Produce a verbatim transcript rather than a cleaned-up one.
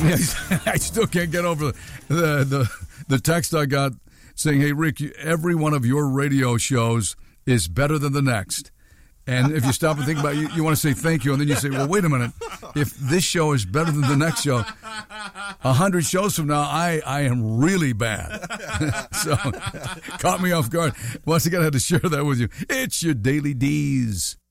I still can't get over the, the the text I got saying, "Hey Rick, every one of your radio shows is better than the next." And if you stop and think about it, you, you want to say thank you, and then you say, well, wait a minute. If this show is better than the next show, a hundred shows from now, I, I am really bad. So, caught me off guard. Once again, I had to share that with you. It's your Daily D's.